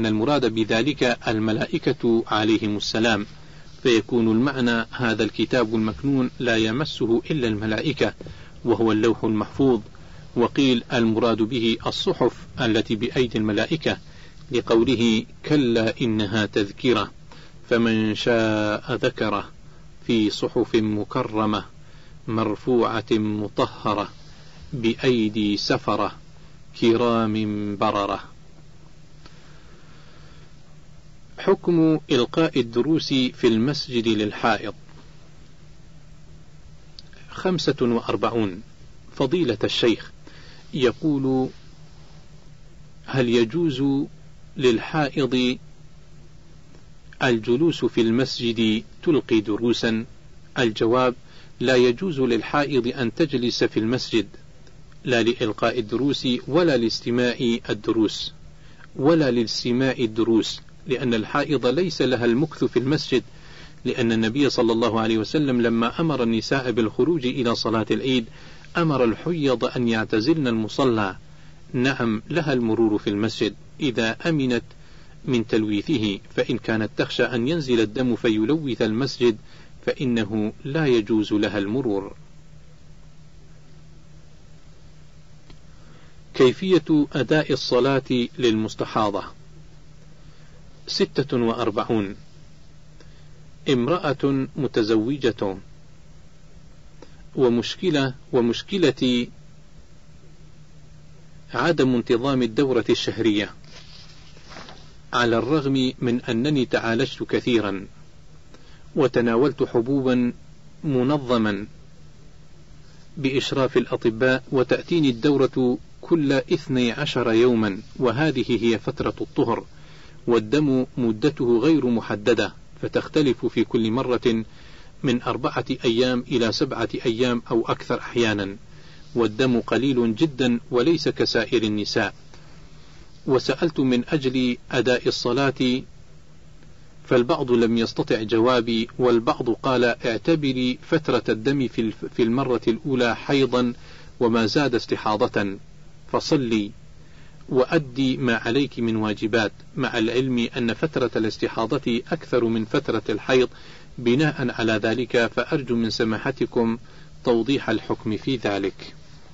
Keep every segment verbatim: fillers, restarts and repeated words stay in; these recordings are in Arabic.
لأن المراد بذلك الملائكة عليهم السلام، فيكون المعنى هذا الكتاب المكنون لا يمسه إلا الملائكة وهو اللوح المحفوظ. وقيل المراد به الصحف التي بأيدي الملائكة، لقوله كلا إنها تذكرة فمن شاء ذكره في صحف مكرمة مرفوعة مطهرة بأيدي سفرة كرام بررة. حكم إلقاء الدروس في المسجد للحائض. خمسة وأربعون. فضيلة الشيخ يقول: هل يجوز للحائض الجلوس في المسجد تلقي دروسا؟ الجواب: لا يجوز للحائض أن تجلس في المسجد، لا لإلقاء الدروس ولا لاستماع الدروس ولا لاستماع الدروس، لأن الحائض ليس لها المكث في المسجد، لأن النبي صلى الله عليه وسلم لما أمر النساء بالخروج إلى صلاة العيد أمر الحيض أن يعتزلن المصلى. نعم، لها المرور في المسجد إذا أمنت من تلويثه، فإن كانت تخشى أن ينزل الدم فيلوث المسجد فإنه لا يجوز لها المرور. كيفية أداء الصلاة للمستحاضة. ستة وأربعون. امرأة متزوجة ومشكلة ومشكلة عدم انتظام الدورة الشهرية، على الرغم من أنني تعالجت كثيرا وتناولت حبوبا منظما بإشراف الأطباء، وتأتيني الدورة كل اثني عشر يوما، وهذه هي فترة الطهر، والدم مدته غير محددة، فتختلف في كل مرة من أربعة أيام إلى سبعة أيام أو أكثر أحيانا، والدم قليل جدا وليس كسائر النساء. وسألت من أجل أداء الصلاة، فالبعض لم يستطع جوابي، والبعض قال اعتبري فترة الدم في المرة الأولى حيضا وما زاد استحاضة، فصلي وأدي ما عليك من واجبات، مع العلم أن فترة الاستحاضة أكثر من فترة الحيض. بناء على ذلك فأرجو من سماحتكم توضيح الحكم في ذلك.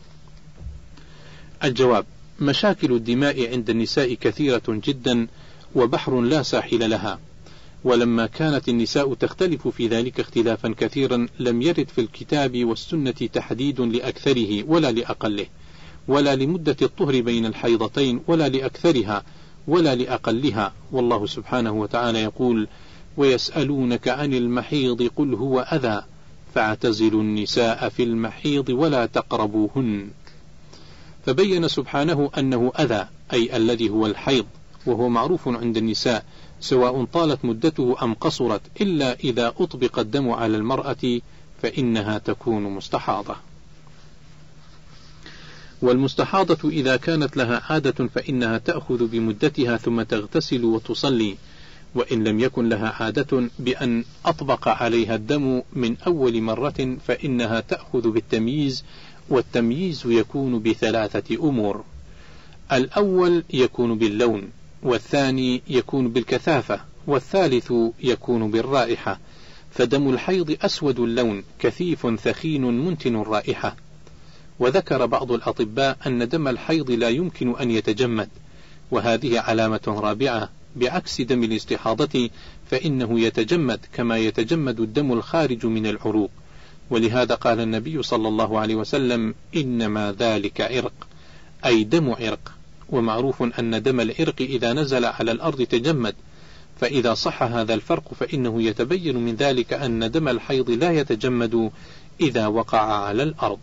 الجواب: مشاكل الدماء عند النساء كثيرة جدا وبحر لا ساحل لها، ولما كانت النساء تختلف في ذلك اختلافا كثيرا لم يرد في الكتاب والسنة تحديد لأكثره ولا لأقله، ولا لمدة الطهر بين الحيضتين ولا لأكثرها ولا لأقلها. والله سبحانه وتعالى يقول: ويسألونك عن المحيض قل هو أذى فاعتزلوا النساء في المحيض ولا تقربوهن. فبين سبحانه أنه أذى أي الذي هو الحيض، وهو معروف عند النساء سواء طالت مدته أم قصرت، إلا إذا أطبق الدم على المرأة فإنها تكون مستحاضة. والمستحاضة إذا كانت لها عادة فإنها تأخذ بمدتها ثم تغتسل وتصلي، وإن لم يكن لها عادة بأن أطبق عليها الدم من أول مرة فإنها تأخذ بالتمييز، والتمييز يكون بثلاثة أمور: الأول يكون باللون، والثاني يكون بالكثافة، والثالث يكون بالرائحة. فدم الحيض أسود اللون كثيف ثخين منتن الرائحة. وذكر بعض الأطباء أن دم الحيض لا يمكن أن يتجمد، وهذه علامة رابعة، بعكس دم الاستحاضة فإنه يتجمد كما يتجمد الدم الخارج من العروق. ولهذا قال النبي صلى الله عليه وسلم: إنما ذلك عرق، أي دم عرق. ومعروف أن دم العرق إذا نزل على الأرض تجمد، فإذا صح هذا الفرق فإنه يتبين من ذلك أن دم الحيض لا يتجمد إذا وقع على الأرض.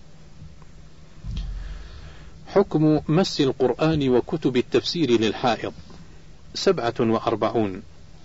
حكم مس القرآن وكتب التفسير للحائض. سبعة وأربعون.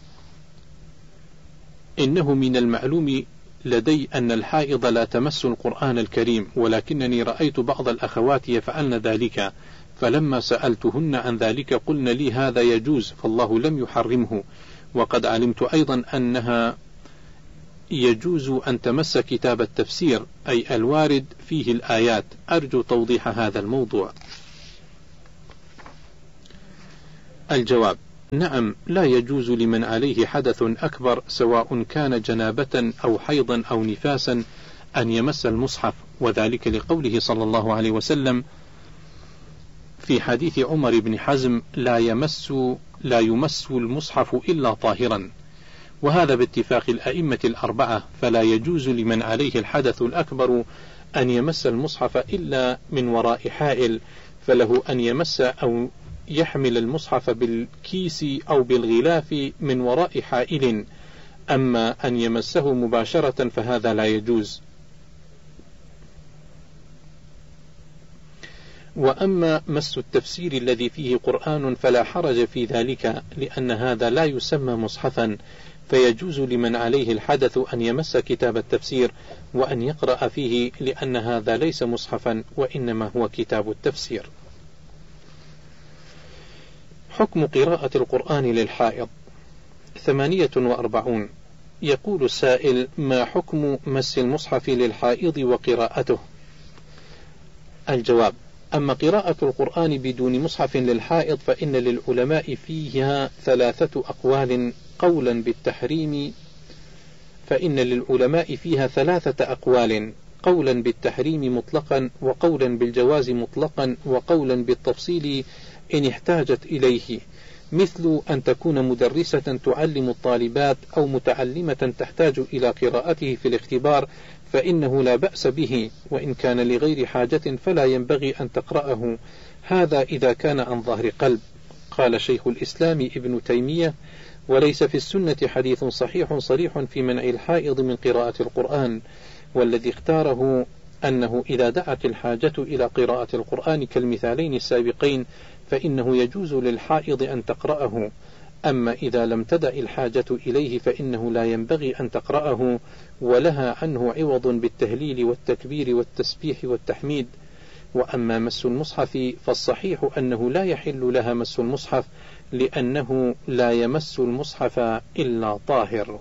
إنه من المعلوم لدي أن الحائض لا تمس القرآن الكريم، ولكنني رأيت بعض الأخوات يفعلن ذلك، فلما سألتهن عن ذلك قلن لي هذا يجوز، فالله لم يحرمه. وقد علمت أيضا أنها يجوز أن تمس كتاب التفسير أي الوارد فيه الآيات. أرجو توضيح هذا الموضوع. الجواب: نعم، لا يجوز لمن عليه حدث أكبر سواء كان جنابة أو حيضا أو نفاسا أن يمس المصحف، وذلك لقوله صلى الله عليه وسلم في حديث عمر بن حزم: لا يمس لا يمس المصحف إلا طاهرا، وهذا باتفاق الأئمة الأربعة، فلا يجوز لمن عليه الحدث الأكبر أن يمس المصحف إلا من وراء حائل، فله أن يمس أو يحمل المصحف بالكيس أو بالغلاف من وراء حائل، أما أن يمسه مباشرة فهذا لا يجوز. وأما مس التفسير الذي فيه قرآن فلا حرج في ذلك، لأن هذا لا يسمى مصحفا، فيجوز لمن عليه الحدث أن يمس كتاب التفسير وأن يقرأ فيه، لأن هذا ليس مصحفا وإنما هو كتاب التفسير. حكم قراءة القرآن للحائض. ثمانية وأربعون. يقول السائل: ما حكم مس المصحف للحائض وقراءته؟ الجواب: أما قراءة القرآن بدون مصحف للحائض فإن للعلماء فيها ثلاثة أقوال قولا بالتحريم فإن للعلماء فيها ثلاثة أقوال قولا بالتحريم مطلقا، وقولا بالجواز مطلقا، وقولا بالتفصيل إن احتاجت إليه، مثل أن تكون مدرسة تعلم الطالبات أو متعلمة تحتاج إلى قراءته في الاختبار فإنه لا بأس به، وإن كان لغير حاجة فلا ينبغي أن تقرأه، هذا إذا كان عن ظهر قلب. قال شيخ الإسلام ابن تيمية: وليس في السنة حديث صحيح صريح في منع الحائض من قراءة القرآن، والذي اختاره أنه إذا دعت الحاجة إلى قراءة القرآن كالمثالين السابقين فإنه يجوز للحائض أن تقرأه، أما إذا لم تدع الحاجة إليه فإنه لا ينبغي أن تقرأه، ولها عنه عوض بالتهليل والتكبير والتسبيح والتحميد. وأما مس المصحف فالصحيح أنه لا يحل لها مس المصحف، لأنه لا يمس المصحف إلا طاهر.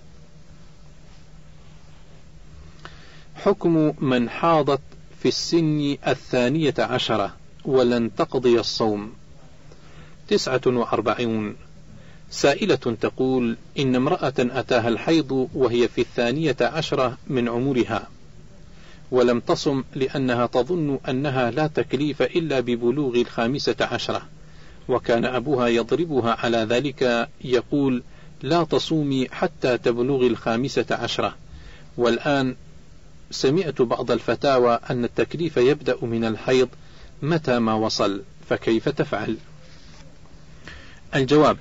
حكم من حاضت في السن الثانية عشرة ولن تقضي الصوم. تسعة وأربعون. سائلة تقول: إن امرأة أتاها الحيض وهي في الثانية عشرة من عمرها ولم تصم لأنها تظن أنها لا تكليف إلا ببلوغ الخامسة عشرة، وكان أبوها يضربها على ذلك يقول: لا تصومي حتى تبلغ الخامسة عشرة، والآن سمعت بعض الفتاوى أن التكليف يبدأ من الحيض متى ما وصل، فكيف تفعل؟ الجواب: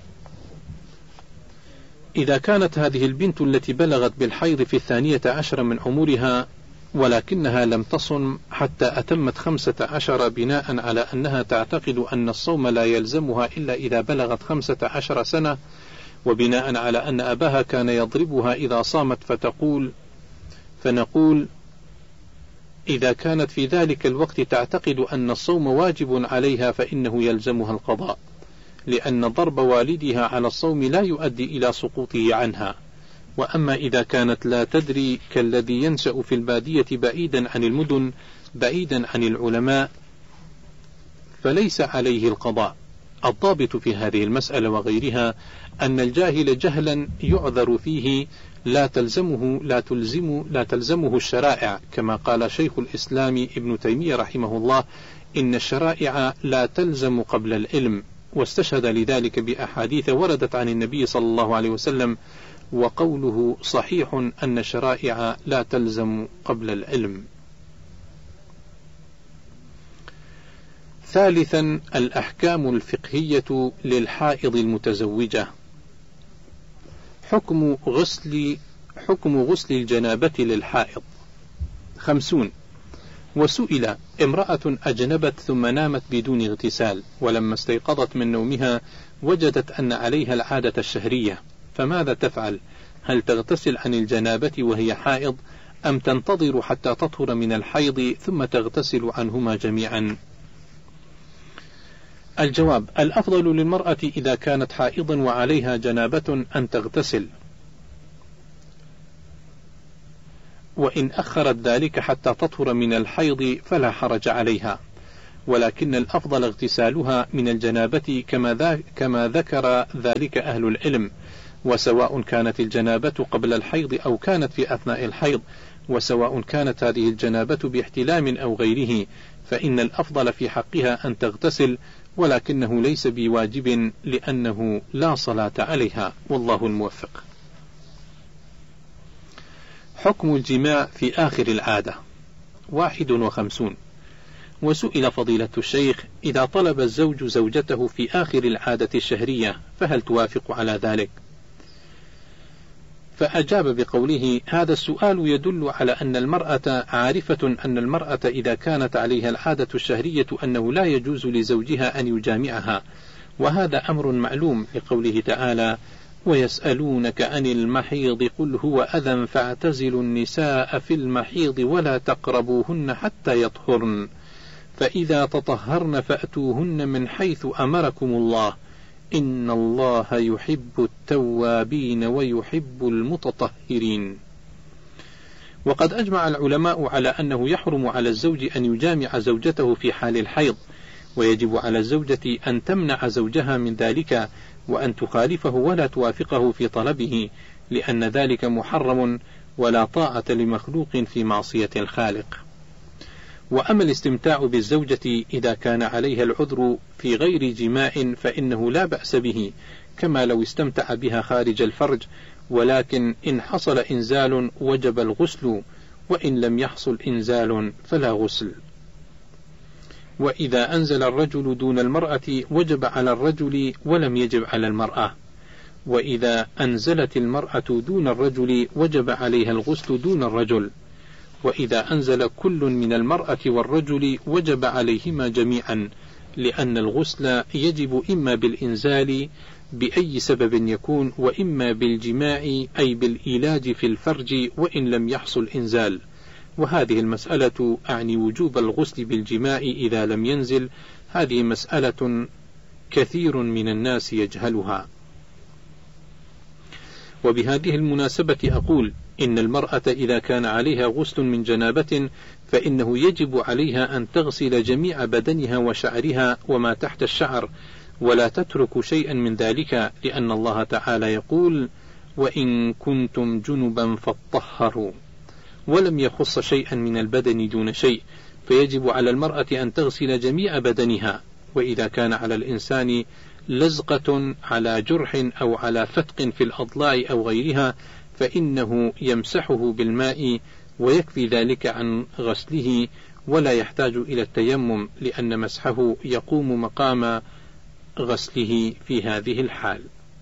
إذا كانت هذه البنت التي بلغت بالحيض في الثانية عشر من عمرها ولكنها لم تصم حتى أتمت خمسة عشر بناء على أنها تعتقد أن الصوم لا يلزمها إلا إذا بلغت خمسة عشر سنة، وبناء على أن أباها كان يضربها إذا صامت فتقول فنقول إذا كانت في ذلك الوقت تعتقد أن الصوم واجب عليها فإنه يلزمها القضاء، لأن ضرب والدها على الصوم لا يؤدي إلى سقوطه عنها. وأما إذا كانت لا تدري كالذي ينشأ في البادية بعيدا عن المدن بعيدا عن العلماء فليس عليه القضاء. الضابط في هذه المسألة وغيرها أن الجاهل جهلا يعذر فيه لا تلزمه لا تلزم لا تلزمه الشرائع، كما قال شيخ الإسلام ابن تيمية رحمه الله: إن الشرائع لا تلزم قبل العلم، واستشهد لذلك بأحاديث وردت عن النبي صلى الله عليه وسلم، وقوله صحيح أن الشرائع لا تلزم قبل العلم. ثالثا: الأحكام الفقهية للحائض المتزوجة. حكم غسل حكم غسل الجنابة للحائض. خمسون. وسئل: امرأة أجنبت ثم نامت بدون اغتسال، ولما استيقظت من نومها وجدت أن عليها العادة الشهرية، فماذا تفعل؟ هل تغتسل عن الجنابة وهي حائض، أم تنتظر حتى تطهر من الحيض ثم تغتسل عنهما جميعا؟ الجواب: الأفضل للمرأة إذا كانت حائضا وعليها جنابة أن تغتسل، وإن أخرت ذلك حتى تطهر من الحيض فلا حرج عليها. ولكن الأفضل اغتسالها من الجنابة كما, كما ذكر ذلك أهل العلم، وسواء كانت الجنابة قبل الحيض أو كانت في أثناء الحيض، وسواء كانت هذه الجنابة باحتلام أو غيره، فإن الأفضل في حقها أن تغتسل، ولكنه ليس بواجب لأنه لا صلاة عليها، والله الموفق. حكم الجماع في آخر العادة. واحد وخمسون. وسئل فضيلة الشيخ: إذا طلب الزوج زوجته في آخر العادة الشهرية فهل توافق على ذلك؟ فأجاب بقوله: هذا السؤال يدل على أن المرأة عارفة أن المرأة إذا كانت عليها العادة الشهرية أنه لا يجوز لزوجها أن يجامعها، وهذا أمر معلوم لقوله تعالى: ويسألونك عن المحيض قل هو أذى فاعتزلوا النساء في المحيض ولا تقربوهن حتى يطهرن فإذا تطهرن فأتوهن من حيث أمركم الله إن الله يحب التوابين ويحب المتطهرين. وقد أجمع العلماء على أنه يحرم على الزوج أن يجامع زوجته في حال الحيض، ويجب على الزوجة أن تمنع زوجها من ذلك وأن تخالفه ولا توافقه في طلبه، لأن ذلك محرم ولا طاعة لمخلوق في معصية الخالق. وأما الاستمتاع بالزوجة إذا كان عليها العذر في غير جماع فإنه لا بأس به، كما لو استمتع بها خارج الفرج، ولكن إن حصل إنزال وجب الغسل، وإن لم يحصل إنزال فلا غسل. وإذا أنزل الرجل دون المرأة وجب على الرجل ولم يجب على المرأة، وإذا أنزلت المرأة دون الرجل وجب عليها الغسل دون الرجل، وإذا أنزل كل من المرأة والرجل وجب عليهما جميعا، لأن الغسل يجب إما بالإنزال بأي سبب يكون، وإما بالجماع أي بالإيلاج في الفرج وإن لم يحصل إنزال. وهذه المسألة أعني وجوب الغسل بالجماع إذا لم ينزل، هذه مسألة كثير من الناس يجهلها. وبهذه المناسبة أقول إن المرأة إذا كان عليها غسل من جنابة فإنه يجب عليها أن تغسل جميع بدنها وشعرها وما تحت الشعر، ولا تترك شيئا من ذلك، لأن الله تعالى يقول: وإن كنتم جنبا فاطهروا، ولم يخص شيئا من البدن دون شيء، فيجب على المرأة أن تغسل جميع بدنها. وإذا كان على الإنسان لزقة على جرح أو على فتق في الأضلاع أو غيرها فإنه يمسحه بالماء ويكفي ذلك عن غسله، ولا يحتاج إلى التيمم، لأن مسحه يقوم مقام غسله في هذه الحال.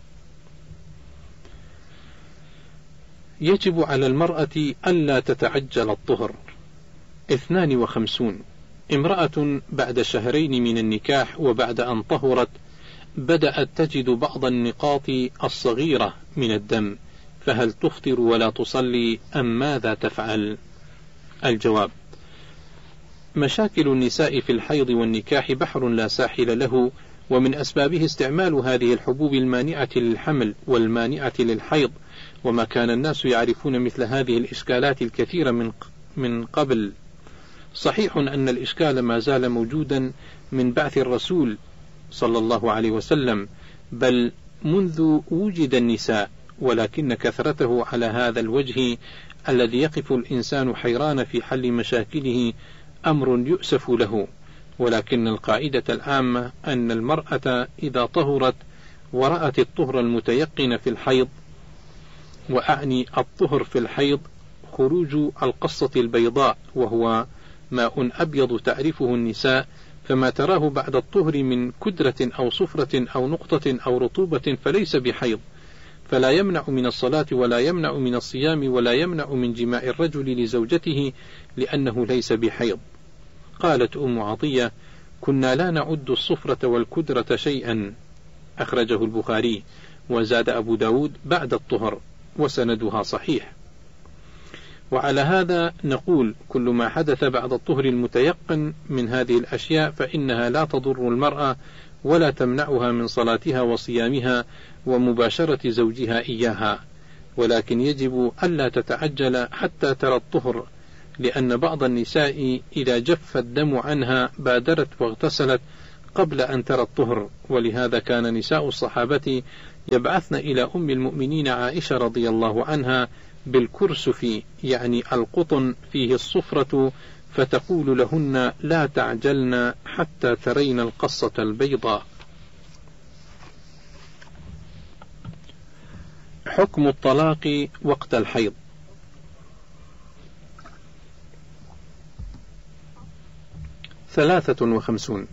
يجب على المرأة ألا تتعجل الطهر. اثنان وخمسون. امرأة بعد شهرين من النكاح وبعد أن طهرت بدأت تجد بعض النقاط الصغيرة من الدم، فهل تفطر ولا تصلي أم ماذا تفعل؟ الجواب: مشاكل النساء في الحيض والنكاح بحر لا ساحل له، ومن أسبابه استعمال هذه الحبوب المانعة للحمل والمانعة للحيض، وما كان الناس يعرفون مثل هذه الإشكالات الكثيرة من من قبل. صحيح أن الإشكال ما زال موجودا من بعث الرسول صلى الله عليه وسلم، بل منذ وجد النساء، ولكن كثرته على هذا الوجه الذي يقف الإنسان حيران في حل مشاكله أمر يؤسف له. ولكن القاعدة العامة أن المرأة إذا طهرت ورأت الطهر المتيقن في الحيض، وأعني الطهر في الحيض خروج القصة البيضاء وهو ماء أبيض تعرفه النساء، فما تراه بعد الطهر من كدرة أو صفرة أو نقطة أو رطوبة فليس بحيض، فلا يمنع من الصلاة ولا يمنع من الصيام ولا يمنع من جماع الرجل لزوجته، لأنه ليس بحيض. قالت أم عطية: كنا لا نعد الصفرة والكدرة شيئا، أخرجه البخاري. وزاد أبو داود بعد الطهر، وسندها صحيح. وعلى هذا نقول: كل ما حدث بعد الطهر المتيقن من هذه الأشياء فإنها لا تضر المرأة ولا تمنعها من صلاتها وصيامها ومباشرة زوجها إياها، ولكن يجب ألا تتعجل حتى ترى الطهر، لأن بعض النساء إذا جف الدم عنها بادرت واغتسلت قبل أن ترى الطهر، ولهذا كان نساء الصحابة يبعثن إلى أم المؤمنين عائشة رضي الله عنها بالكرسف، يعني القطن فيه الصفرة، فتقول لهن: لا تعجلن حتى ترين القصة البيضاء. حكم الطلاق وقت الحيض. ثلاثة وخمسون.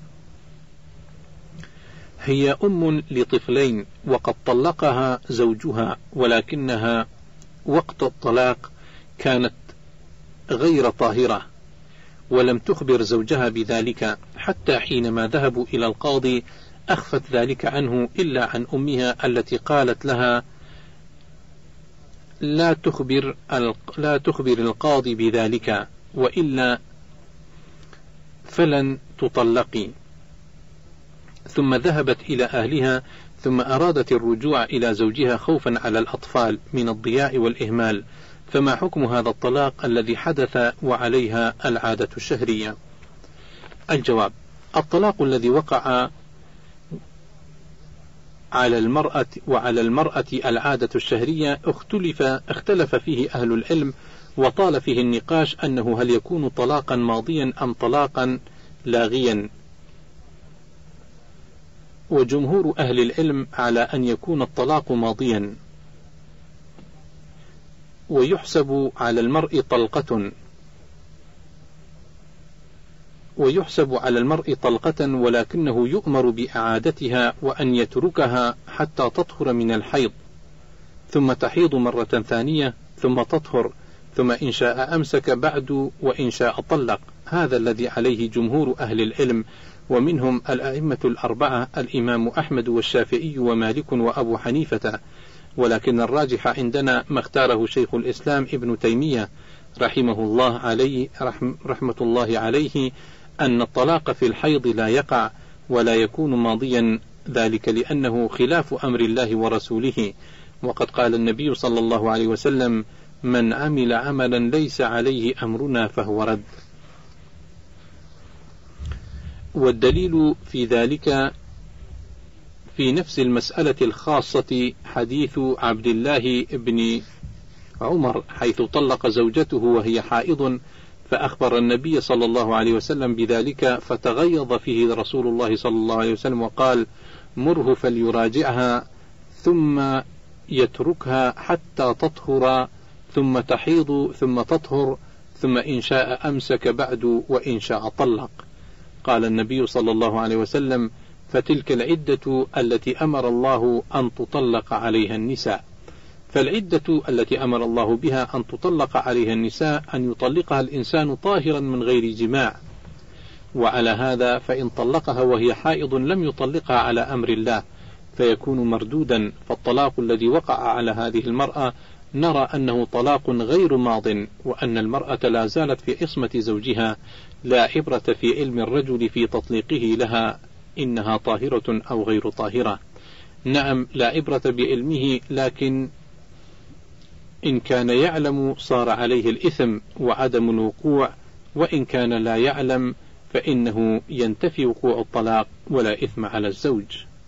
هي أم لطفلين وقد طلقها زوجها، ولكنها وقت الطلاق كانت غير طاهرة ولم تخبر زوجها بذلك، حتى حينما ذهبوا إلى القاضي أخفت ذلك عنه إلا عن أمها التي قالت لها: لا تخبر لا تخبر القاضي بذلك وإلا فلن تطلقي. ثم ذهبت إلى أهلها، ثم أرادت الرجوع إلى زوجها خوفا على الأطفال من الضياع والإهمال. فما حكم هذا الطلاق الذي حدث وعليها العادة الشهرية؟ الجواب: الطلاق الذي وقع على المرأة وعلى المرأة العادة الشهرية اختلف اختلف فيه أهل العلم، وطال فيه النقاش أنه هل يكون طلاقا ماضيا أم طلاقا لاغيا. وجمهور أهل العلم على أن يكون الطلاق ماضيا، ويحسب على المرء طلقة ويحسب على المرء طلقة ولكنه يؤمر بإعادتها وأن يتركها حتى تطهر من الحيض، ثم تحيض مرة ثانية، ثم تطهر، ثم إن شاء أمسك بعد وإن شاء طلق. هذا الذي عليه جمهور أهل العلم، ومنهم الأئمة الأربعة: الإمام أحمد والشافعي ومالك وأبو حنيفة. ولكن الراجح عندنا ما اختاره شيخ الإسلام ابن تيمية رحمه الله عليه رحم رحمة الله عليه، أن الطلاق في الحيض لا يقع ولا يكون ماضيا، ذلك لأنه خلاف أمر الله ورسوله. وقد قال النبي صلى الله عليه وسلم: من عمل عملا ليس عليه أمرنا فهو رد. والدليل في ذلك في نفس المسألة الخاصة حديث عبد الله بن عمر، حيث طلق زوجته وهي حائض، فأخبر النبي صلى الله عليه وسلم بذلك، فتغيظ فيه رسول الله صلى الله عليه وسلم وقال: مره فليراجعها ثم يتركها حتى تطهر، ثم تحيض، ثم تطهر، ثم إن شاء أمسك بعد وإن شاء طلق. قال النبي صلى الله عليه وسلم: فتلك العدة التي أمر الله أن تطلق عليها النساء. فالعدة التي أمر الله بها أن تطلق عليها النساء أن يطلقها الإنسان طاهرا من غير جماع، وعلى هذا فإن طلقها وهي حائض لم يطلقها على أمر الله فيكون مردودا. فالطلاق الذي وقع على هذه المرأة نرى أنه طلاق غير ماض، وأن المرأة لا زالت في عصمة زوجها، لا عبرة في علم الرجل في تطليقه لها إنها طاهرة أو غير طاهرة. نعم، لا عبرة بعلمه، لكن إن كان يعلم صار عليه الإثم وعدم الوقوع، وإن كان لا يعلم فإنه ينتفي وقوع الطلاق ولا إثم على الزوج.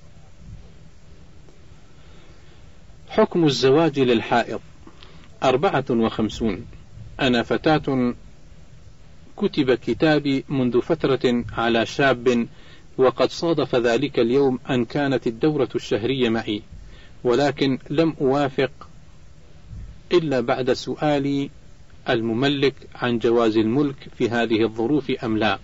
حكم الزواج للحائض. أربعة وخمسون. أنا فتاة كتب كتابي منذ فترة على شاب، وقد صادف ذلك اليوم أن كانت الدورة الشهرية معي، ولكن لم أوافق إلا بعد سؤالي المملك عن جواز الملك في هذه الظروف أم لا.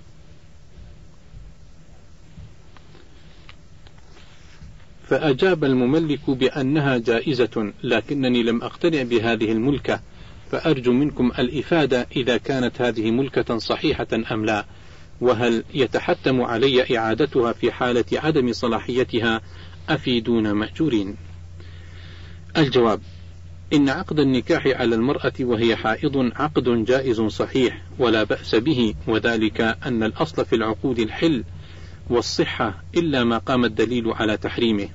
فأجاب المملك بأنها جائزة، لكنني لم أقتنع بهذه الملكة، فأرجو منكم الإفادة إذا كانت هذه ملكة صحيحة أم لا، وهل يتحتم علي إعادتها في حالة عدم صلاحيتها؟ أفيدون مأجورين. الجواب: إن عقد النكاح على المرأة وهي حائض عقد جائز صحيح ولا بأس به، وذلك أن الأصل في العقود الحل والصحة إلا ما قام الدليل على تحريمه،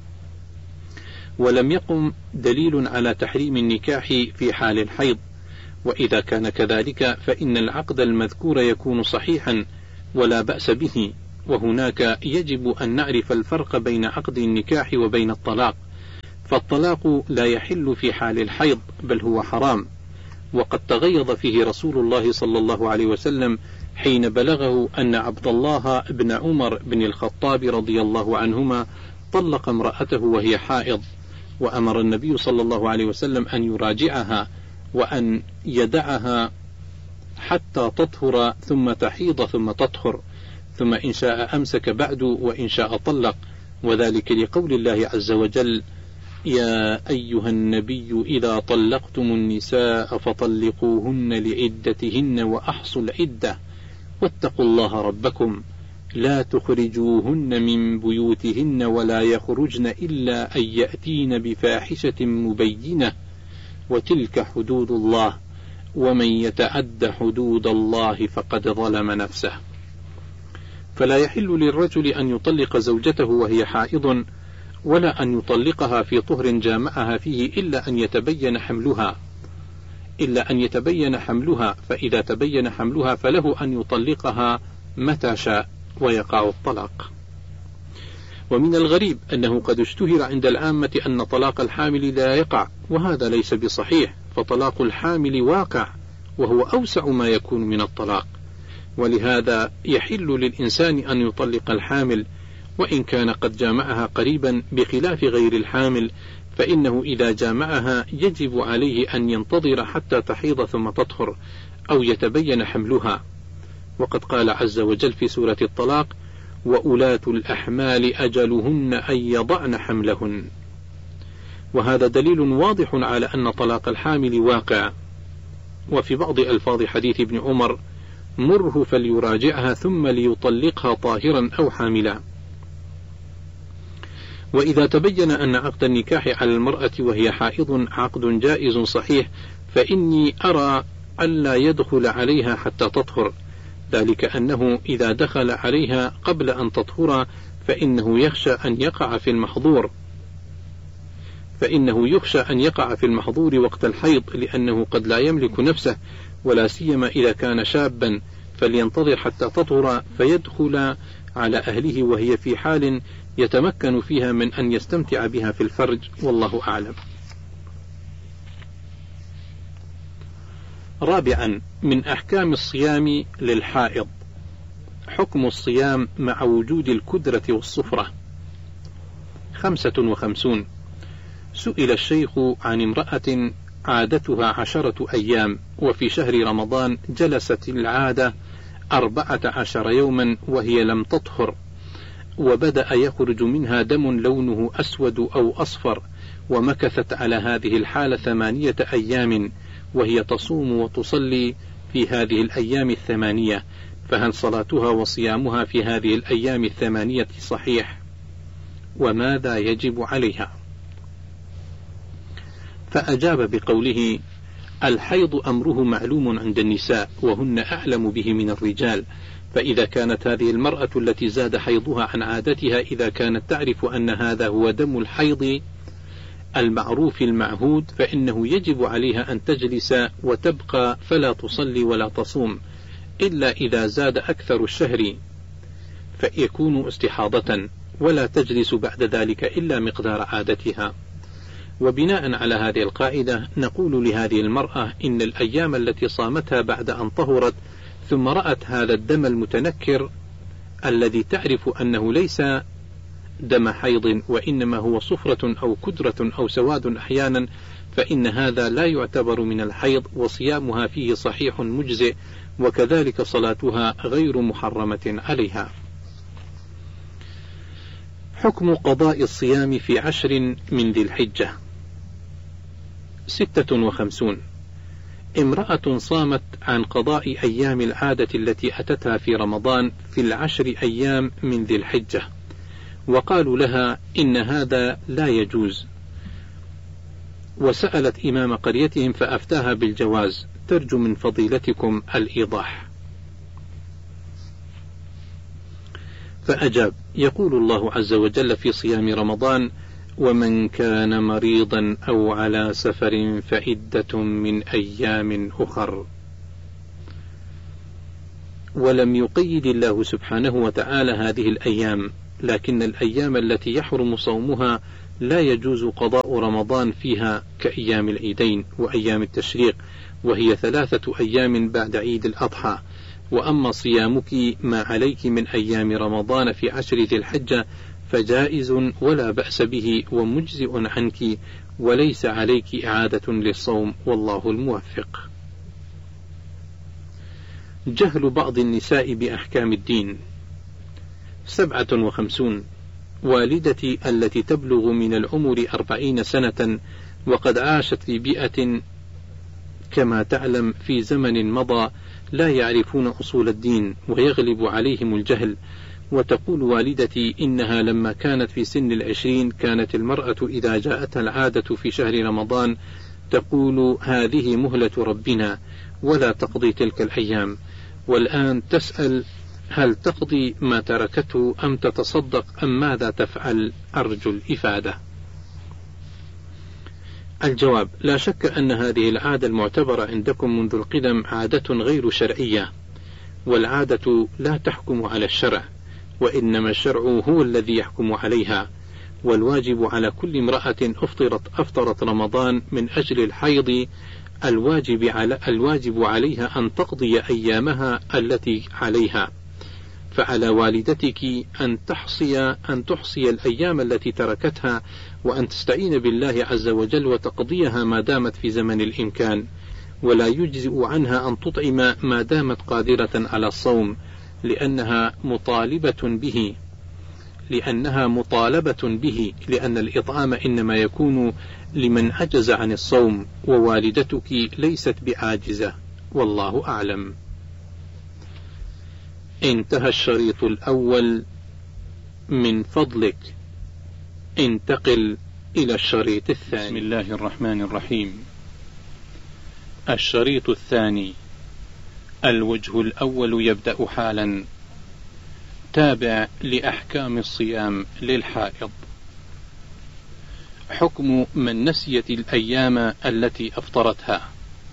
ولم يقم دليل على تحريم النكاح في حال الحيض، وإذا كان كذلك فإن العقد المذكور يكون صحيحا ولا بأس به. وهناك يجب أن نعرف الفرق بين عقد النكاح وبين الطلاق، فالطلاق لا يحل في حال الحيض بل هو حرام، وقد تغيظ فيه رسول الله صلى الله عليه وسلم حين بلغه أن عبد الله بن عمر بن الخطاب رضي الله عنهما طلق امرأته وهي حائض، وأمر النبي صلى الله عليه وسلم أن يراجعها وأن يدعها حتى تطهر ثم تحيض ثم تطهر، ثم إن شاء أمسك بعد وإن شاء طلق، وذلك لقول الله عز وجل: يا أيها النبي إذا طلقتم النساء فطلقوهن لعدتهن وأحصوا العدة واتقوا الله ربكم لا تخرجوهن من بيوتهن ولا يخرجن إلا أن يأتين بفاحشة مبينة وتلك حدود الله ومن يتعد حدود الله فقد ظلم نفسه. فلا يحل للرجل أن يطلق زوجته وهي حائض، ولا أن يطلقها في طهر جامعها فيه إلا أن يتبين حملها إلا أن يتبين حملها فإذا تبين حملها فله أن يطلقها متى شاء ويقع الطلاق. ومن الغريب أنه قد اشتهر عند العامة أن طلاق الحامل لا يقع، وهذا ليس بصحيح، فطلاق الحامل واقع وهو أوسع ما يكون من الطلاق، ولهذا يحل للإنسان أن يطلق الحامل وإن كان قد جامعها قريبا، بخلاف غير الحامل فإنه إذا جامعها يجب عليه أن ينتظر حتى تحيض ثم تطهر أو يتبين حملها، وقد قال عز وجل في سورة الطلاق: وأولاة الأحمال أجلهن أن يضعن حملهن. وهذا دليل واضح على أن طلاق الحامل واقع. وفي بعض ألفاظ حديث ابن عمر: مره فليراجعها ثم ليطلقها طاهرا أو حاملا. وإذا تبين أن عقد النكاح على المرأة وهي حائض عقد جائز صحيح، فإني أرى ألا يدخل عليها حتى تطهر، ذلك أنه إذا دخل عليها قبل أن تطهر فإنه يخشى أن يقع في المحظور فإنه يخشى أن يقع في المحظور وقت الحيض، لأنه قد لا يملك نفسه، ولا سيما إذا كان شابا، فلينتظر حتى تطهر فيدخل على أهله وهي في حال يتمكن فيها من أن يستمتع بها في الفرج، والله أعلم. رابعا، من أحكام الصيام للحائض حكم الصيام مع وجود الكدرة والصفرة. خمسة وخمسون. سئل الشيخ عن امرأة عادتها عشرة أيام، وفي شهر رمضان جلست العادة أربعة عشر يوما وهي لم تطهر، وبدأ يخرج منها دم لونه أسود أو أصفر، ومكثت على هذه الحالة ثمانية أيام، وهي تصوم وتصلي في هذه الأيام الثمانية، فهل صلاتها وصيامها في هذه الأيام الثمانية صحيح؟ وماذا يجب عليها؟ فأجاب بقوله: الحيض أمره معلوم عند النساء وهن أعلم به من الرجال، فإذا كانت هذه المرأة التي زاد حيضها عن عادتها إذا كانت تعرف أن هذا هو دم الحيض المعروف المعهود، فإنه يجب عليها أن تجلس وتبقى فلا تصلي ولا تصوم، إلا إذا زاد أكثر الشهر فيكون استحاضة، ولا تجلس بعد ذلك إلا مقدار عادتها. وبناء على هذه القاعدة نقول لهذه المرأة إن الأيام التي صامتها بعد أن طهرت ثم رأت هذا الدم المتنكر الذي تعرف أنه ليس دم حيض وإنما هو صفرة أو كدرة أو سواد أحيانا، فإن هذا لا يعتبر من الحيض، وصيامها فيه صحيح مجزئ، وكذلك صلاتها غير محرمة عليها. حكم قضاء الصيام في عشر من ذي الحجة. ستة وخمسون. امرأة صامت عن قضاء أيام العادة التي أتتها في رمضان في العشر أيام من ذي الحجة، وقالوا لها إن هذا لا يجوز، وسألت إمام قريتهم فأفتاها بالجواز، ترجو من فضيلتكم الإيضاح. فأجاب: يقول الله عز وجل في صيام رمضان: ومن كان مريضا أو على سفر فعدة من أيام أخر. ولم يقيد الله سبحانه وتعالى هذه الأيام، لكن الأيام التي يحرم صومها لا يجوز قضاء رمضان فيها كأيام العيدين وأيام التشريق، وهي ثلاثة أيام بعد عيد الأضحى. وأما صيامك ما عليك من أيام رمضان في عشر ذي الحجة فجائز ولا بأس به ومجزئ عنك، وليس عليك إعادة للصوم، والله الموفق. جهل بعض النساء بأحكام الدين. سبعة وخمسون. والدتي التي تبلغ من العمر أربعين سنة وقد عاشت في بيئة كما تعلم في زمن مضى لا يعرفون أصول الدين ويغلب عليهم الجهل. وتقول والدتي إنها لما كانت في سن العشرين كانت المرأة إذا جاءتها العادة في شهر رمضان تقول هذه مهلة ربنا ولا تقضي تلك الأيام، والآن تسأل هل تقضي ما تركته أم تتصدق أم ماذا تفعل؟ أرجو الإفادة. الجواب: لا شك أن هذه العادة المعتبرة عندكم منذ القدم عادة غير شرعية، والعادة لا تحكم على الشرع، وإنما الشرع هو الذي يحكم عليها. والواجب على كل امرأة أفطرت, أفطرت رمضان من أجل الحيض الواجب, على الواجب عليها أن تقضي أيامها التي عليها، فعلى والدتك أن تحصي, أن تحصي الأيام التي تركتها وأن تستعين بالله عز وجل وتقضيها ما دامت في زمن الإمكان، ولا يجزئ عنها أن تطعم ما دامت قادرة على الصوم، لأنها مطالبة به لأنها مطالبة به لأن الإطعام إنما يكون لمن عجز عن الصوم، ووالدتك ليست بعاجزة، والله أعلم. انتهى الشريط الأول، من فضلك انتقل إلى الشريط الثاني. بسم الله الرحمن الرحيم. الشريط الثاني. الوجه الأول يبدأ حالا. تابع لأحكام الصيام للحائض. حكم من نسيت الأيام التي أفطرتها.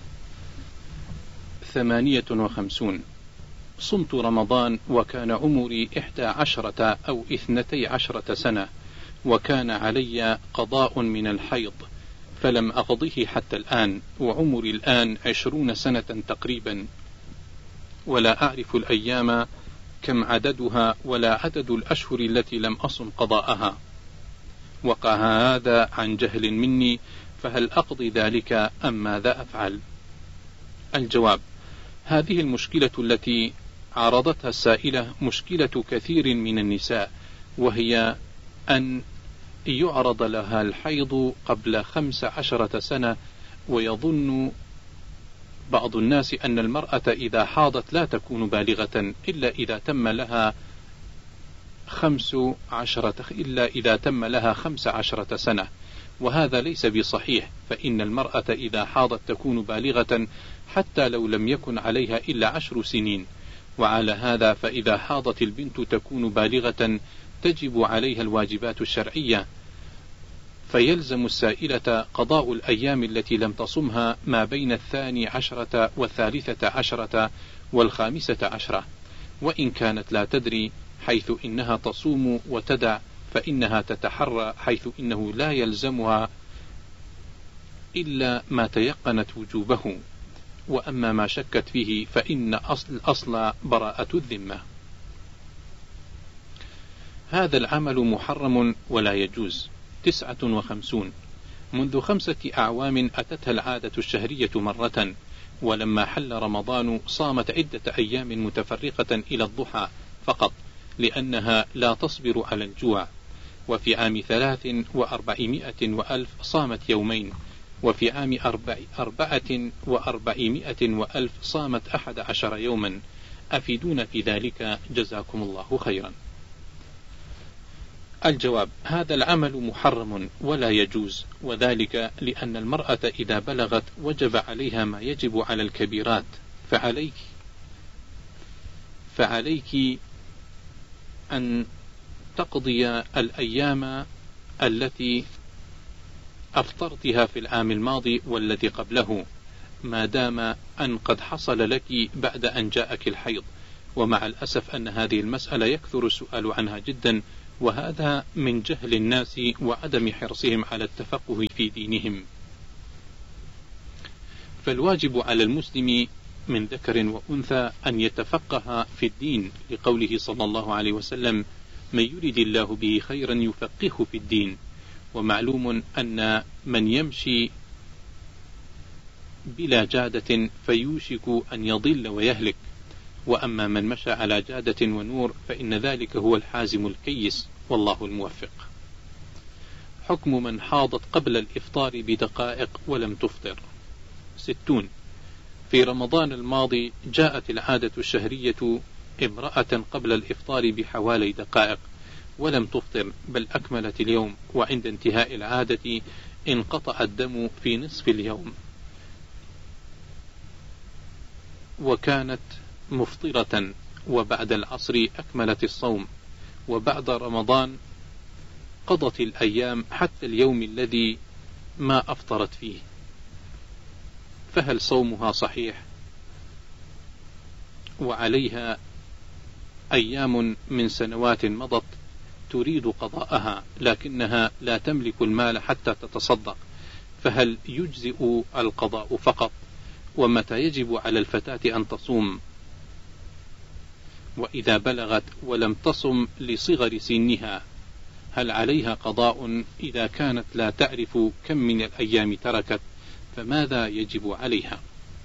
ثمانية وخمسون. صمت رمضان وكان عمري إحدى عشرة أو إثنتي عشرة سنة، وكان علي قضاء من الحيض فلم أقضه حتى الآن، وعمري الآن عشرون سنة تقريبا، ولا أعرف الأيام كم عددها ولا عدد الأشهر التي لم أصم قضاءها. وقع هذا عن جهل مني، فهل أقضي ذلك أم ماذا أفعل؟ الجواب: هذه المشكلة التي عرضتها السائلة مشكلة كثير من النساء، وهي أن يعرض لها الحيض قبل خمس عشرة سنة، ويظن بعض الناس أن المرأة إذا حاضت لا تكون بالغة إلا إذا تم لها خمس عشرة إلا إذا تم لها خمس عشرة سنة، وهذا ليس بصحيح، فإن المرأة إذا حاضت تكون بالغة حتى لو لم يكن عليها إلا عشر سنين. وعلى هذا فإذا حاضت البنت تكون بالغة تجب عليها الواجبات الشرعية، فيلزم السائلة قضاء الأيام التي لم تصمها ما بين الثاني عشرة والثالثة عشرة والخامسة عشرة، وإن كانت لا تدري حيث إنها تصوم وتدع فإنها تتحرى، حيث إنه لا يلزمها إلا ما تيقنت وجوبه، وأما ما شكت فيه فإن أصل الأصل براءة الذمة. هذا العمل محرم ولا يجوز. تسعة وخمسون. منذ خمسة أعوام أتتها العادة الشهرية مرة، ولما حل رمضان صامت عدة أيام متفرقة إلى الضحى فقط، لأنها لا تصبر على الجوع. وفي عام ثلاث وأربعمائة وألف صامت يومين، وفي عام أربع أربعة وأربعمائة وألف صامت أحد عشر يوما. أفيدون في ذلك جزاكم الله خيرا. الجواب: هذا العمل محرم ولا يجوز، وذلك لأن المرأة إذا بلغت وجب عليها ما يجب على الكبيرات، فعليك فعليك أن تقضي الأيام التي أفطرتها في العام الماضي والذي قبله ما دام أن قد حصل لك بعد أن جاءك الحيض. ومع الأسف أن هذه المسألة يكثر السؤال عنها جدا، وهذا من جهل الناس وعدم حرصهم على التفقه في دينهم. فالواجب على المسلم من ذكر وأنثى أن يتفقه في الدين، لقوله صلى الله عليه وسلم: من يرد الله به خيرا يفقهه في الدين. ومعلوم أن من يمشي بلا جادة فيوشك أن يضل ويهلك، وأما من مشى على جادة ونور فإن ذلك هو الحازم الكيس، والله الموفق. حكم من حاضت قبل الإفطار بدقائق ولم تفطر. ستون. في رمضان الماضي جاءت العادة الشهرية امرأة قبل الإفطار بحوالي دقائق ولم تفطر، بل أكملت اليوم، وعند انتهاء العادة انقطع الدم في نصف اليوم، وكانت مفطرة، وبعد العصر أكملت الصوم، وبعد رمضان قضت الأيام حتى اليوم الذي ما أفطرت فيه، فهل صومها صحيح؟ وعليها أيام من سنوات مضت تريد قضاءها، لكنها لا تملك المال حتى تتصدق، فهل يجزئ القضاء فقط؟ ومتى يجب على الفتاة أن تصوم؟ وإذا بلغت ولم تصم لصغر سنها هل عليها قضاء؟ إذا كانت لا تعرف كم من الأيام تركت فماذا يجب عليها؟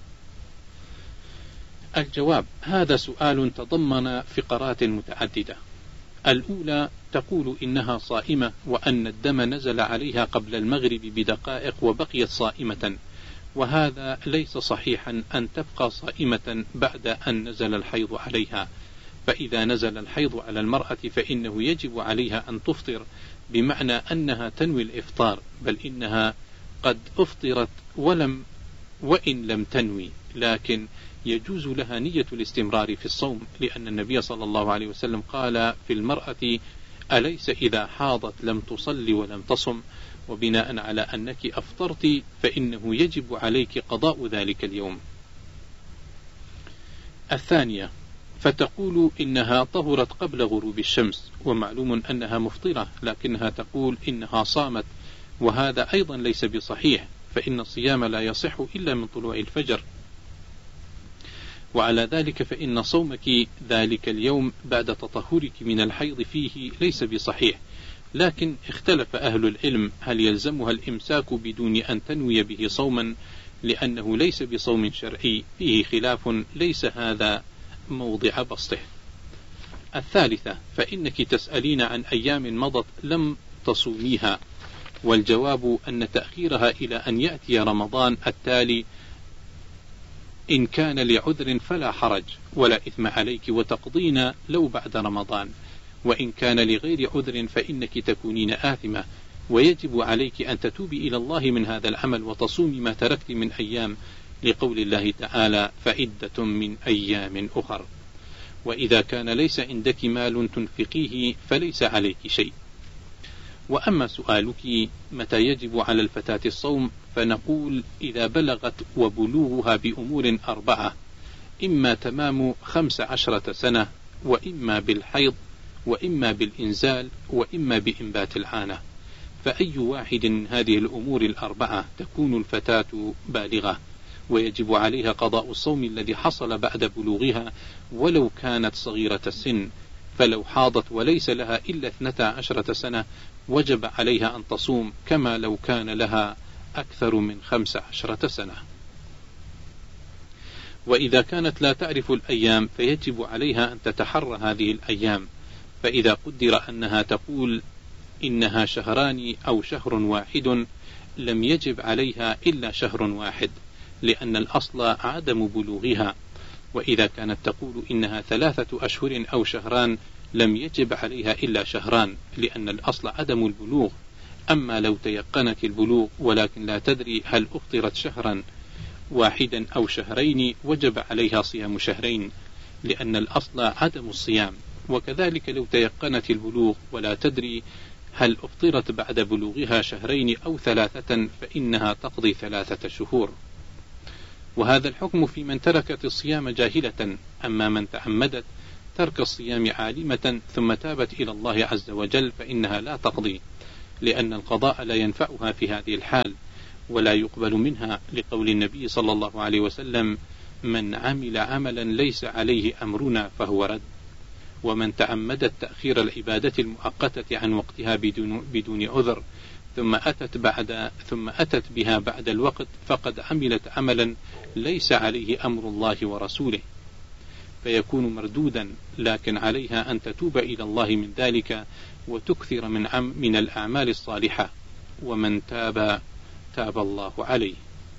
الجواب: هذا سؤال تضمن فقرات متعددة. الأولى تقول إنها صائمة، وأن الدم نزل عليها قبل المغرب بدقائق وبقيت صائمة، وهذا ليس صحيحا أن تبقى صائمة بعد أن نزل الحيض عليها. فإذا نزل الحيض على المرأة فإنه يجب عليها أن تفطر، بمعنى أنها تنوي الإفطار، بل إنها قد أفطرت ولم وإن لم تنوي، لكن يجوز لها نية الاستمرار في الصوم، لأن النبي صلى الله عليه وسلم قال في المرأة: أليس إذا حاضت لم تصلي ولم تصم؟ وبناء على أنك أفطرت فإنه يجب عليك قضاء ذلك اليوم. الثانية فتقول إنها طهرت قبل غروب الشمس، ومعلوم أنها مفطرة، لكنها تقول إنها صامت، وهذا أيضا ليس بصحيح، فإن الصيام لا يصح إلا من طلوع الفجر، وعلى ذلك فإن صومك ذلك اليوم بعد تطهرك من الحيض فيه ليس بصحيح. لكن اختلف أهل العلم هل يلزمها الإمساك بدون أن تنوي به صوما، لأنه ليس بصوم شرعي، فيه خلاف ليس هذا موضع بسطه. الثالثة فإنك تسألين عن أيام مضت لم تصوميها، والجواب أن تأخيرها إلى أن يأتي رمضان التالي إن كان لعذر فلا حرج ولا إثم عليك، وتقضين لو بعد رمضان، وإن كان لغير عذر فإنك تكونين آثمة، ويجب عليك أن تتوبي إلى الله من هذا العمل وتصومي ما تركت من أيام، لقول الله تعالى: فعدة من أيام أخر. وإذا كان ليس عندك مال تنفقيه فليس عليك شيء. وأما سؤالك متى يجب على الفتاة الصوم، فنقول: إذا بلغت وبلوغها بأمور أربعة: إما تمام خمس عشرة سنة، وإما بالحيض، وإما بالإنزال، وإما بإنبات العانة، فأي واحد من هذه الأمور الأربعة تكون الفتاة بالغة، ويجب عليها قضاء الصوم الذي حصل بعد بلوغها ولو كانت صغيرة السن. فلو حاضت وليس لها إلا اثنتا عشرة سنة وجب عليها أن تصوم، كما لو كان لها أكثر من خمس عشرة سنة. وإذا كانت لا تعرف الأيام فيجب عليها أن تتحرى هذه الأيام، فإذا قدر أنها تقول إنها شهران أو شهر واحد لم يجب عليها إلا شهر واحد، لأن الأصل عدم بلوغها. وإذا كانت تقول إنها ثلاثة أشهر أو شهران لم يجب عليها إلا شهران، لأن الأصل عدم البلوغ. أما لو تيقنت البلوغ ولكن لا تدري هل أفطرت شهرا واحدا أو شهرين وجب عليها صيام شهرين، لأن الأصل عدم الصيام. وكذلك لو تيقنت البلوغ ولا تدري هل أفطرت بعد بلوغها شهرين أو ثلاثة فإنها تقضي ثلاثة شهور. وهذا الحكم في من تركت الصيام جاهلة. أما من تعمدت ترك الصيام عالمة ثم تابت إلى الله عز وجل فإنها لا تقضي، لأن القضاء لا ينفعها في هذه الحال ولا يقبل منها، لقول النبي صلى الله عليه وسلم: من عمل عملا ليس عليه أمرنا فهو رد. ومن تعمدت تأخير العبادة المؤقتة عن وقتها بدون, بدون عذر ثم أتت, بعد ثم أتت بها بعد الوقت فقد عملت عملا ليس عليه أمر الله ورسوله، فيكون مردودا، لكن عليها أن تتوب إلى الله من ذلك وتكثر من, عم من الأعمال الصالحة، ومن تاب تاب الله عليه.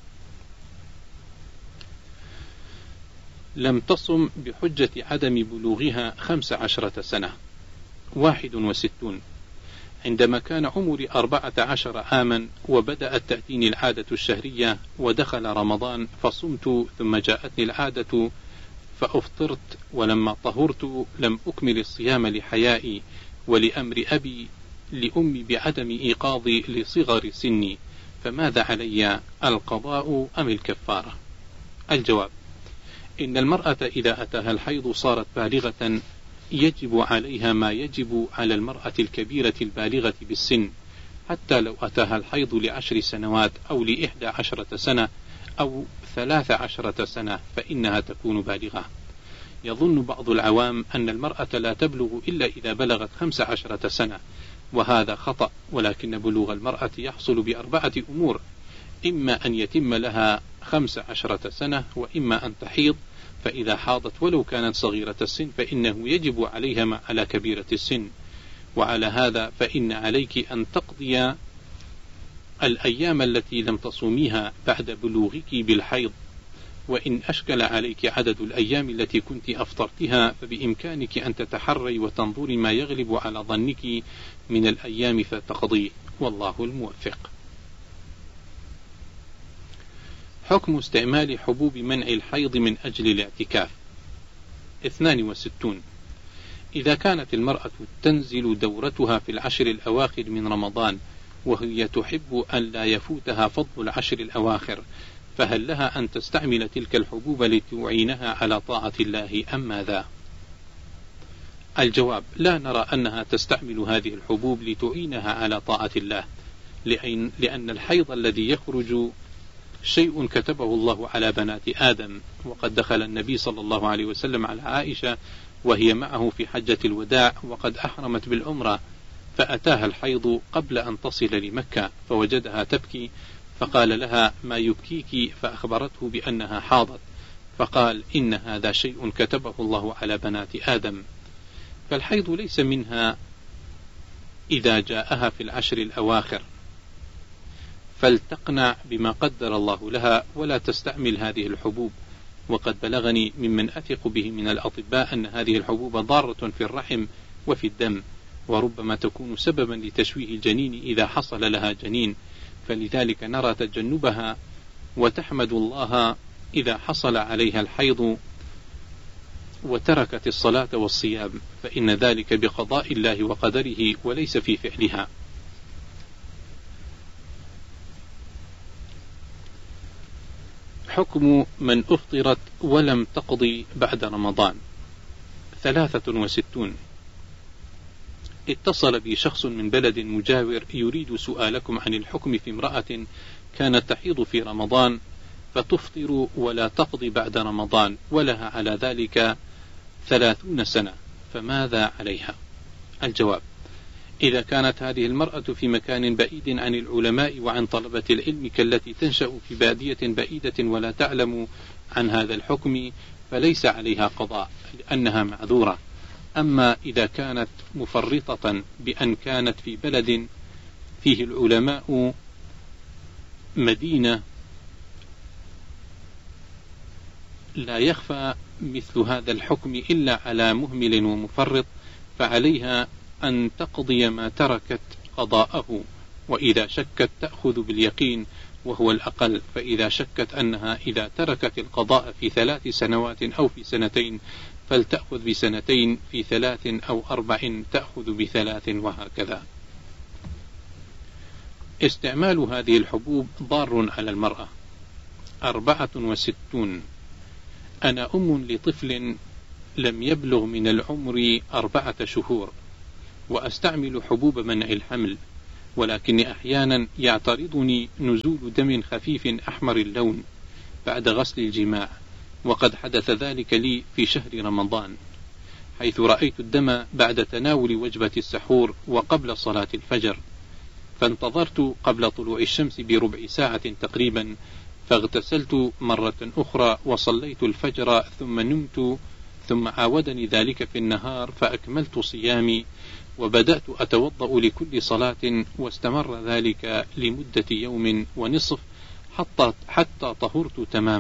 لم تصم بحجة عدم بلوغها خمس عشرة سنة. واحد وستون، عندما كان عمري أربعة عشر عاما وبدأت تأتيني العادة الشهرية ودخل رمضان فصمت، ثم جاءتني العادة فأفطرت، ولما طهرت لم أكمل الصيام لحيائي ولأمر أبي لأمي بعدم إيقاظي لصغر سني، فماذا علي، القضاء أم الكفارة؟ الجواب: إن المرأة إذا أتاها الحيض صارت بالغة يجب عليها ما يجب على المرأة الكبيرة البالغة بالسن، حتى لو أتاها الحيض لعشر سنوات أو لإحدى عشرة سنة أو ثلاث عشرة سنة فإنها تكون بالغة. يظن بعض العوام أن المرأة لا تبلغ إلا إذا بلغت خمس عشرة سنة، وهذا خطأ، ولكن بلوغ المرأة يحصل بأربعة أمور: إما أن يتم لها خمس عشرة سنة، وإما أن تحيض، فإذا حاضت ولو كانت صغيرة السن فإنه يجب عليها ما على كبيرة السن. وعلى هذا فإن عليك أن تقضي الأيام التي لم تصوميها بعد بلوغك بالحيض، وإن أشكل عليك عدد الأيام التي كنت أفطرتها فبإمكانك أن تتحري وتنظري ما يغلب على ظنك من الأيام فتقضيه، والله الموفق. حكم استعمال حبوب منع الحيض من أجل الاعتكاف. اثنان وستون، إذا كانت المرأة تنزل دورتها في العشر الأواخر من رمضان وهي تحب أن لا يفوتها فضل العشر الأواخر، فهل لها أن تستعمل تلك الحبوب لتعينها على طاعة الله أم ماذا؟ الجواب: لا نرى أنها تستعمل هذه الحبوب لتعينها على طاعة الله، لأن, لأن الحيض الذي يخرج شيء كتبه الله على بنات آدم، وقد دخل النبي صلى الله عليه وسلم على عائشة وهي معه في حجة الوداع وقد أحرمت بالعمرة، فأتاها الحيض قبل أن تصل لمكة فوجدها تبكي، فقال لها: ما يبكيك؟ فأخبرته بأنها حاضت، فقال: إن هذا شيء كتبه الله على بنات آدم. فالحيض ليس منها إذا جاءها في العشر الأواخر، فلتقنع بما قدر الله لها ولا تستعمل هذه الحبوب. وقد بلغني ممن أثق به من الأطباء أن هذه الحبوب ضارة في الرحم وفي الدم، وربما تكون سببا لتشويه الجنين إذا حصل لها جنين، فلذلك نرى تجنبها، وتحمد الله إذا حصل عليها الحيض وتركت الصلاة والصيام، فإن ذلك بقضاء الله وقدره وليس في فعلها. حكم من أفطرت ولم تقضي بعد رمضان. ثلاثة وستون، اتصل بي شخص من بلد مجاور يريد سؤالكم عن الحكم في امرأة كانت تحيض في رمضان فتفطر ولا تقضي بعد رمضان ولها على ذلك ثلاثون سنة، فماذا عليها؟ الجواب: إذا كانت هذه المرأة في مكان بعيد عن العلماء وعن طلبة العلم كالتي تنشأ في بادية بعيدة ولا تعلم عن هذا الحكم فليس عليها قضاء لأنها معذورة. أما إذا كانت مفرطة بأن كانت في بلد فيه العلماء مدينة لا يخفى مثل هذا الحكم إلا على مهمل ومفرط، فعليها أن تقضي ما تركت قضاءه، وإذا شكت تأخذ باليقين وهو الأقل، فإذا شكت أنها إذا تركت القضاء في ثلاث سنوات أو في سنتين فلتأخذ بسنتين، في ثلاث أو أربع تأخذ بثلاث، وهكذا. استعمال هذه الحبوب ضار على المرأة. أربعة وستون. أنا أم لطفل لم يبلغ من العمر أربعة شهور، وأستعمل حبوب منع الحمل، ولكن أحيانا يعترضني نزول دم خفيف أحمر اللون بعد غسل الجماع، وقد حدث ذلك لي في شهر رمضان، حيث رأيت الدم بعد تناول وجبة السحور وقبل صلاة الفجر، فانتظرت قبل طلوع الشمس بربع ساعة تقريبا، فاغتسلت مرة أخرى وصليت الفجر ثم نمت، ثم عاودني ذلك في النهار فأكملت صيامي، وبدأت أتوضأ لكل صلاة، واستمر ذلك لمدة يوم ونصف حتى, حتى طهرت تماما.